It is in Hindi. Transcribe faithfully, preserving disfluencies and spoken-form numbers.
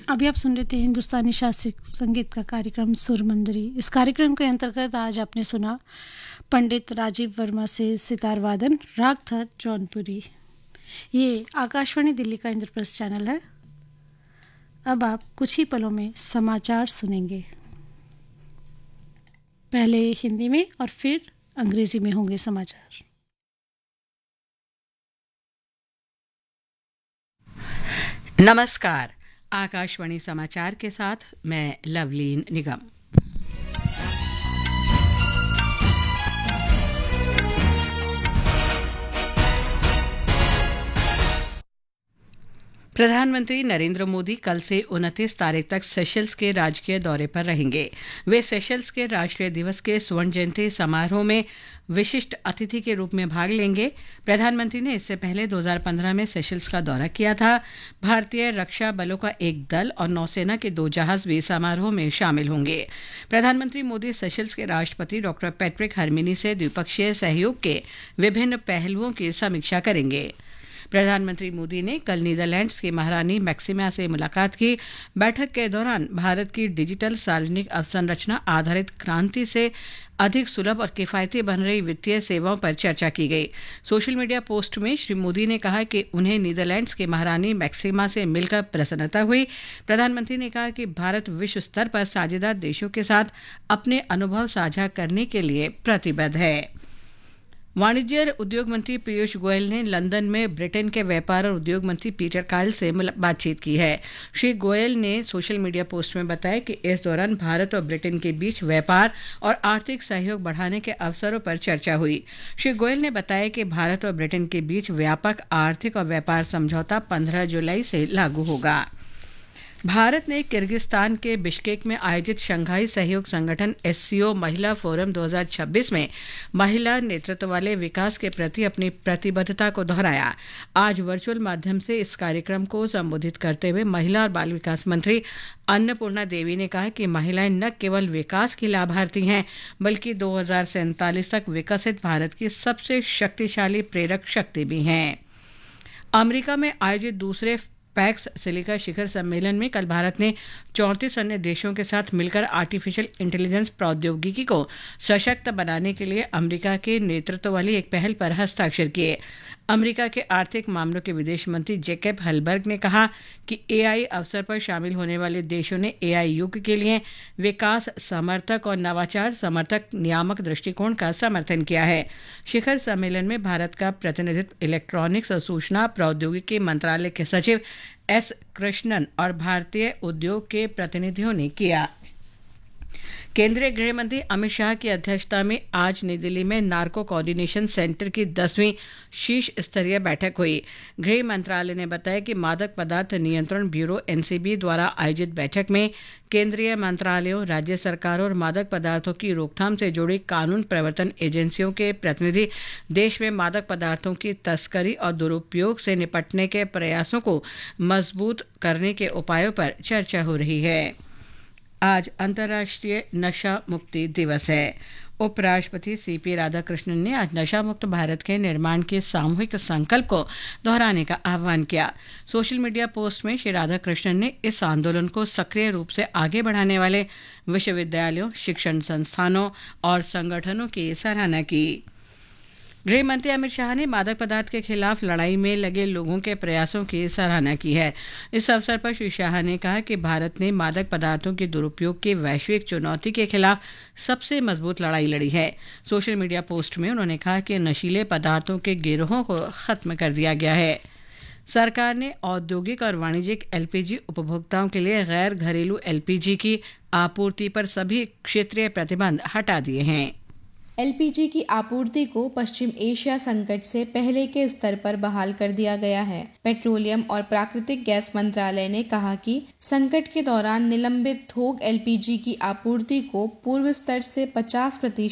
अभी आप सुन रहे थे हिंदुस्तानी शास्त्रीय संगीत का कार्यक्रम सुर मंजरी। इस कार्यक्रम के अंतर्गत आज आपने सुना पंडित राजीव वर्मा से सितार वादन, राग था जौनपुरी। ये आकाशवाणी दिल्ली का इंद्रप्रस्थ चैनल है। अब आप कुछ ही पलों में समाचार सुनेंगे। पहले हिंदी में और फिर अंग्रेजी में होंगे समाचार। नमस्कार, आकाशवाणी समाचार के साथ मैं लवलीन निगम। प्रधानमंत्री नरेंद्र मोदी कल से उनतीस तारीख तक सेशल्स के राजकीय दौरे पर रहेंगे। वे सेशल्स के राष्ट्रीय दिवस के स्वर्ण जयंती समारोह में विशिष्ट अतिथि के रूप में भाग लेंगे। प्रधानमंत्री ने इससे पहले दो हज़ार पंद्रह में सेशल्स का दौरा किया था। भारतीय रक्षा बलों का एक दल और नौसेना के दो जहाज भी समारोह में शामिल होंगे। प्रधानमंत्री मोदी सेशल्स के राष्ट्रपति डॉक्टर पैट्रिक हरमिनी से द्विपक्षीय सहयोग के विभिन्न पहलुओं की समीक्षा करेंगे। प्रधानमंत्री मोदी ने कल नीदरलैंड्स की महारानी मैक्सिमा से मुलाकात की। बैठक के दौरान भारत की डिजिटल सार्वजनिक अवसंरचना आधारित क्रांति से अधिक सुलभ और किफायती बन रही वित्तीय सेवाओं पर चर्चा की गई। सोशल मीडिया पोस्ट में श्री मोदी ने कहा कि उन्हें नीदरलैंड्स की महारानी मैक्सिमा से मिलकर प्रसन्नता हुई। प्रधानमंत्री ने कहा कि भारत विश्व स्तर पर साझेदार देशों के साथ अपने अनुभव साझा करने के लिए प्रतिबद्ध है। वाणिज्य और उद्योग मंत्री पीयूष गोयल ने लंदन में ब्रिटेन के व्यापार और उद्योग मंत्री पीटर कायल से बातचीत की है। श्री गोयल ने सोशल मीडिया पोस्ट में बताया कि इस दौरान भारत और ब्रिटेन के बीच व्यापार और आर्थिक सहयोग बढ़ाने के अवसरों पर चर्चा हुई। श्री गोयल ने बताया कि भारत और ब्रिटेन के बीच व्यापक आर्थिक और व्यापार समझौता पंद्रह जुलाई से लागू होगा। भारत ने किर्गिस्तान के बिश्केक में आयोजित शंघाई सहयोग संगठन एससीओ महिला फोरम दो हज़ार छब्बीस में महिला नेतृत्व वाले विकास के प्रति अपनी प्रतिबद्धता को दोहराया। आज वर्चुअल माध्यम से इस कार्यक्रम को संबोधित करते हुए महिला और बाल विकास मंत्री अन्नपूर्णा देवी ने कहा कि महिलाएं न केवल विकास की लाभार्थी हैं, बल्कि दो हज़ार सैंतालीस तक विकसित भारत की सबसे शक्तिशाली प्रेरक शक्ति भी हैं। अमेरिका में आयोजित दूसरे पैक्स सिलिका शिखर सम्मेलन में कल भारत ने चौंतीस अन्य देशों के साथ मिलकर आर्टिफिशियल इंटेलिजेंस प्रौद्योगिकी को सशक्त बनाने के लिए अमेरिका के नेतृत्व वाली एक पहल पर हस्ताक्षर किए। अमेरिका के आर्थिक मामलों के विदेश मंत्री जेकब हलबर्ग ने कहा कि एआई अवसर पर शामिल होने वाले देशों ने एआई युग के लिए विकास समर्थक और नवाचार समर्थक नियामक दृष्टिकोण का समर्थन किया है। शिखर सम्मेलन में भारत का प्रतिनिधित्व इलेक्ट्रॉनिक्स और सूचना प्रौद्योगिकी मंत्रालय के सचिव एस कृष्णन और भारतीय उद्योग के प्रतिनिधियों ने किया। केंद्रीय गृह मंत्री अमित शाह की अध्यक्षता में आज नई दिल्ली में नार्को कोऑर्डिनेशन सेंटर की दसवीं शीर्ष स्तरीय बैठक हुई। गृह मंत्रालय ने बताया कि मादक पदार्थ नियंत्रण ब्यूरो एनसीबी द्वारा आयोजित बैठक में केंद्रीय मंत्रालयों, राज्य सरकारों और मादक पदार्थों की रोकथाम से जुड़ी कानून प्रवर्तन एजेंसियों के प्रतिनिधि देश में मादक पदार्थों की तस्करी और दुरुपयोग से निपटने के प्रयासों को मजबूत करने के उपायों पर चर्चा हो रही है। आज अंतर्राष्ट्रीय नशा मुक्ति दिवस है। उपराष्ट्रपति सीपी राधाकृष्णन ने आज नशा मुक्त भारत के निर्माण के सामूहिक संकल्प को दोहराने का आह्वान किया। सोशल मीडिया पोस्ट में श्री राधाकृष्णन ने इस आंदोलन को सक्रिय रूप से आगे बढ़ाने वाले विश्वविद्यालयों, शिक्षण संस्थानों और संगठनों की सराहना की। गृह मंत्री अमित शाह ने मादक पदार्थ के खिलाफ लड़ाई में लगे लोगों के प्रयासों की सराहना की है। इस अवसर पर श्री शाह ने कहा कि भारत ने मादक पदार्थों के दुरुपयोग की वैश्विक चुनौती के खिलाफ सबसे मजबूत लड़ाई लड़ी है। सोशल मीडिया पोस्ट में उन्होंने कहा कि नशीले पदार्थों के गिरोहों को खत्म कर दिया गया है। सरकार ने औद्योगिक और वाणिज्यिक एलपीजी उपभोक्ताओं के लिए गैर घरेलू एलपीजी की आपूर्ति पर सभी क्षेत्रीय प्रतिबंध हटा दिए हैं। एलपीजी की आपूर्ति को पश्चिम एशिया संकट से पहले के स्तर पर बहाल कर दिया गया है। पेट्रोलियम और प्राकृतिक गैस मंत्रालय ने कहा कि संकट के दौरान निलंबित थोक एलपीजी की आपूर्ति को पूर्व स्तर से पचास प्रतिशत